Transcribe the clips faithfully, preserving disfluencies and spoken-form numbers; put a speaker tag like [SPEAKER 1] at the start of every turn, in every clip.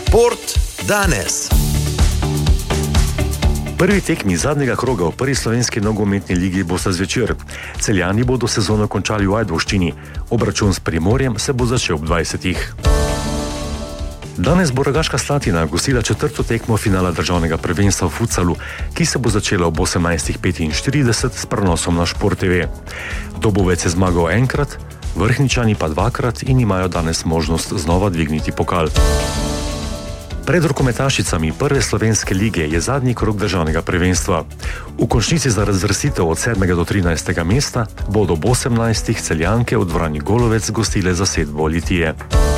[SPEAKER 1] Šport danes.
[SPEAKER 2] Prvi tekmi zadnjega kroga v prvi slovenski nogometni ligi bo se zvečer. Celjani bodo sezono končali v Ajdovščini. Obračun s Primorjem se bo začel ob dvajsetih. Danes bo Rogaška Slatina gostila četrto tekmo finala državnega prvenstva v futsalu, ki se bo začela ob osemnajstih petinštirideset s prenosom na Šport T V. Dobovec je zmagal enkrat, Vrhničani pa dvakrat in imajo danes možnost znova dvigniti pokal. Pred rokometašicami prve slovenske lige je zadnji krog državnega prvenstva. V končnici za razvrstitev od sedmega do trinajstega mesta bodo ob osemnajstih Celjanke v dvorani Golovec gostile zasedbo Litije.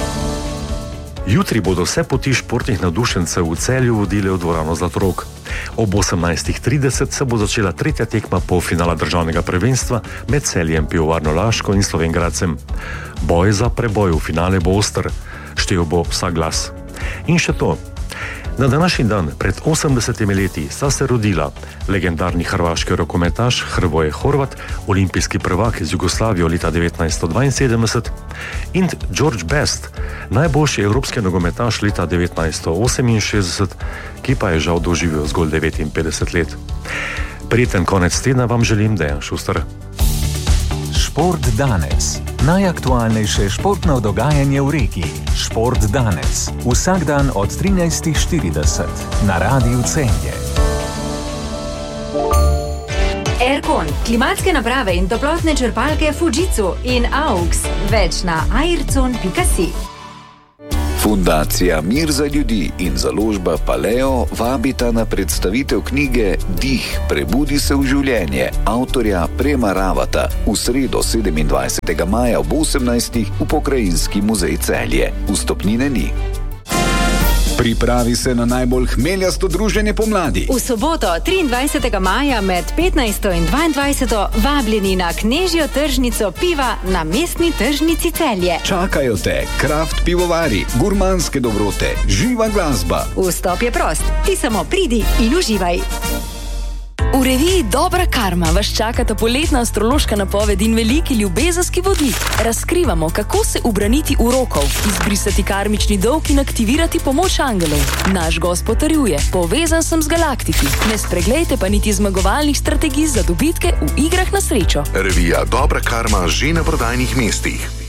[SPEAKER 2] Jutri bodo vse poti športnih navdušencev v Celju vodile v dvorano Zlatorog. Ob osemnajstih trideset se bo začela tretja tekma polfinala državnega prvenstva med Celjem, Pivovarno Laško in Slovenj Gradcem. Boj za preboj v finale bo oster, štel bo vsak glas. In še to. Na današnji dan pred osemdesetimi leti sta se rodila legendarni hrvaški rokometaš Hrvoje Horvat, olimpijski prvak z Jugoslavijo leta devetnajststo dvainsedemdeset, in George Best, najboljši evropski nogometaš leta devetnajststo oseminšestdeset, ki pa je žal doživel zgolj devetinpetdeset let. Prijeten konec tedna vam želim, Dejan Šuster.
[SPEAKER 3] Šport danes. Najaktualnejše športno dogajanje v regiji. Šport danes. Vsak dan od trinajstih štirideset na Radiu Celje.
[SPEAKER 4] Aircon, klimatske naprave in toplotne črpalke Fujitsu in Aux. Več na aircon pika si.
[SPEAKER 5] Fundacija Mir za ljudi in založba Paleo vabita na predstavitev knjige Dih, prebudi se v življenje avtorja Prema Ravata v sredo sedemindvajsetega maja ob osemnajstih v Pokrajinski muzej Celje. Vstopnine ni.
[SPEAKER 6] Pripravi se na najbolj hmeljasto druženje pomladi.
[SPEAKER 4] V soboto, triindvajsetega maja med petnajsto in dvaindvajseto vabljeni na knežjo tržnico piva na mestni tržnici Celje.
[SPEAKER 6] Čakajo te kraft pivovari, gurmanske dobrote, živa glasba.
[SPEAKER 4] Vstop je prost, ti samo pridi in uživaj.
[SPEAKER 7] V reviji Dobra karma vas čakata poletna astrološka napoved in veliki ljubezenski vodnik. Razkrivamo, kako se ubraniti urokov, izbrisati karmični dolg in aktivirati pomoč angelov. Naš gost potrjuje, povezan sem z galaktiki. Ne spreglejte pa niti zmagovalnih strategij za dobitke v igrah na srečo.
[SPEAKER 8] Revija Dobra karma že na prodajnih mestih.